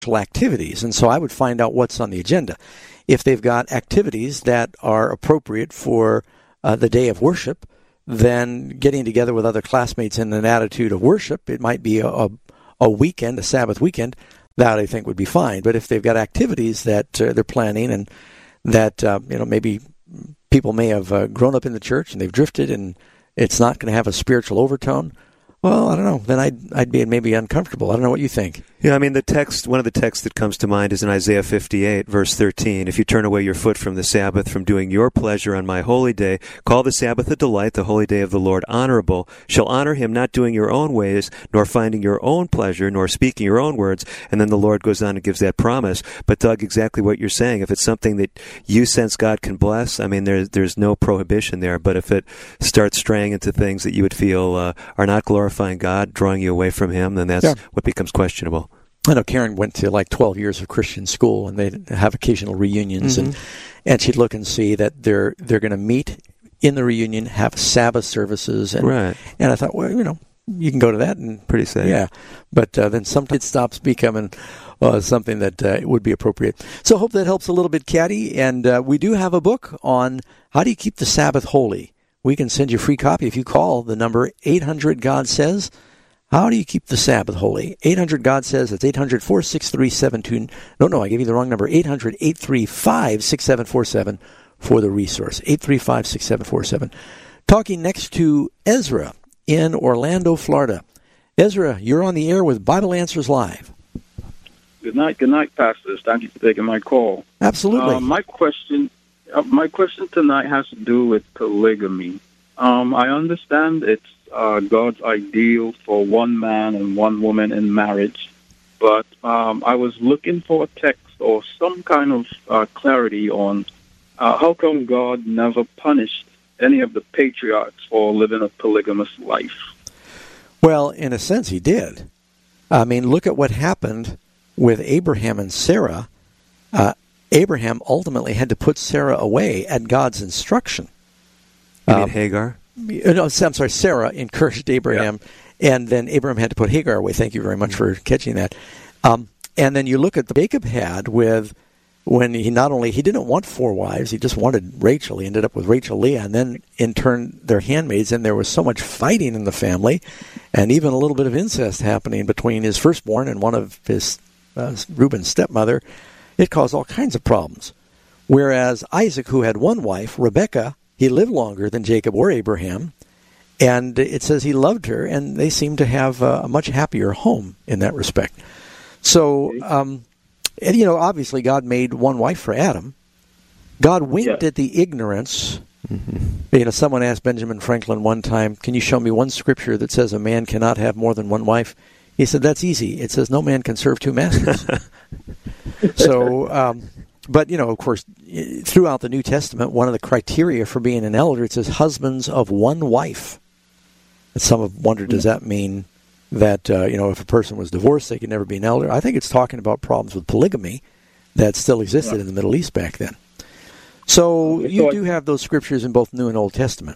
activities. And so I would find out what's on the agenda. If they've got activities that are appropriate for the day of worship, then getting together with other classmates in an attitude of worship, it might be a weekend, a Sabbath weekend, that I think would be fine. But if they've got activities that they're planning and that, maybe people may have grown up in the church and they've drifted and it's not going to have a spiritual overtone, well, I don't know. Then I'd be maybe uncomfortable. I don't know what you think. Yeah, I mean, one of the texts that comes to mind is in Isaiah 58, verse 13. If you turn away your foot from the Sabbath, from doing your pleasure on my holy day, call the Sabbath a delight, the holy day of the Lord honorable. Shall honor him, not doing your own ways, nor finding your own pleasure, nor speaking your own words. And then the Lord goes on and gives that promise. But Doug, exactly what you're saying. If it's something that you sense God can bless, I mean, there's no prohibition there. But if it starts straying into things that you would feel are not glorifying God, drawing you away from him, then that's what becomes questionable. I know Karen went to like 12 years of Christian school, and they'd have occasional reunions, and she'd look and see that they're going to meet in the reunion, have Sabbath services, and I thought, well, you can go to that and pretty safe. Yeah, but then sometimes it stops becoming something that would be appropriate. So I hope that helps a little bit, Caddy. And we do have a book on how do you keep the Sabbath holy. We can send you a free copy if you call the number 800-GOD-SAYS. How do you keep the Sabbath holy? 800-GOD-SAYS. It's 800-463-72. No, I gave you the wrong number. 800-835-6747 for the resource. 835-6747. Talking next to Ezra in Orlando, Florida. Ezra, you're on the air with Bible Answers Live. Good night, pastors. Thank you for taking my call. Absolutely. My question tonight has to do with polygamy. I understand it's God's ideal for one man and one woman in marriage, but I was looking for a text or some kind of clarity on how come God never punished any of the patriarchs for living a polygamous life. Well, in a sense, he did. I mean, look at what happened with Abraham and Sarah. Abraham ultimately had to put Sarah away at God's instruction. You mean Hagar? No, I'm sorry, Sarah encouraged Abraham, and then Abraham had to put Hagar away. Thank you very much for catching that. And then you look at the Jacob had with when he didn't want 4 wives, he just wanted Rachel. He ended up with Rachel, Leah, and then in turn their handmaids, and there was so much fighting in the family, and even a little bit of incest happening between his firstborn and one of his Reuben's stepmother. It caused all kinds of problems. Whereas Isaac, who had 1 wife, Rebekah, he lived longer than Jacob or Abraham, and it says he loved her, and they seem to have a much happier home in that respect. So, obviously God made 1 wife for Adam. God winked at the ignorance. Someone asked Benjamin Franklin one time, can you show me one scripture that says a man cannot have more than 1 wife? He said, that's easy. It says no man can serve 2 masters. So, but, of course, throughout the New Testament, one of the criteria for being an elder, it says husbands of 1 wife. And some have wondered, does that mean that, if a person was divorced, they could never be an elder? I think it's talking about problems with polygamy that still existed in the Middle East back then. So you do have those scriptures in both New and Old Testament.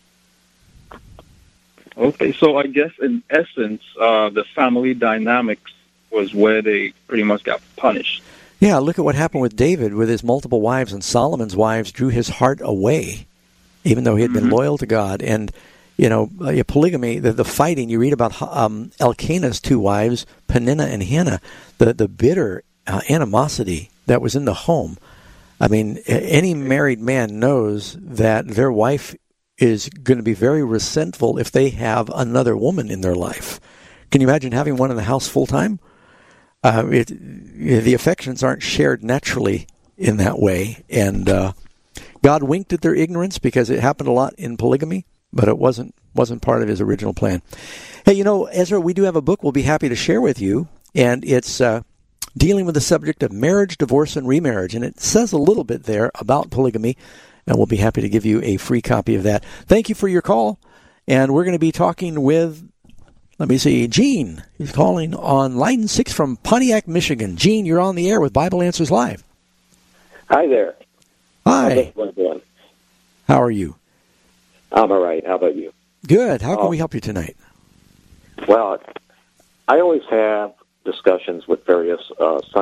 Okay, so I guess in essence, the family dynamics was where they pretty much got punished. Yeah, look at what happened with David with his multiple wives, and Solomon's wives drew his heart away, even though he had been loyal to God. And, polygamy, the fighting, you read about Elkanah's 2 wives, Peninnah and Hannah, the bitter animosity that was in the home. I mean, any married man knows that their wife is going to be very resentful if they have another woman in their life. Can you imagine having one in the house full time? The affections aren't shared naturally in that way, and God winked at their ignorance because it happened a lot in polygamy, but it wasn't part of his original plan. Hey, Ezra, we do have a book we'll be happy to share with you, and it's dealing with the subject of marriage, divorce, and remarriage, and it says a little bit there about polygamy, and we'll be happy to give you a free copy of that. Thank you for your call, and we're going to be talking with Gene. He's calling on line 6 from Pontiac, Michigan. Gene, you're on the air with Bible Answers Live. Hi there. Hi. How are you? I'm all right. How about you? Good. How can we help you tonight? Well, I always have discussions with various